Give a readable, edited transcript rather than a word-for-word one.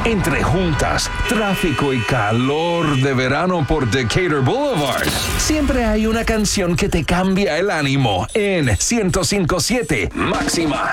Entre juntas, tráfico y calor de verano por Decatur Boulevard, siempre hay una canción que te cambia el ánimo en 105.7 Máxima.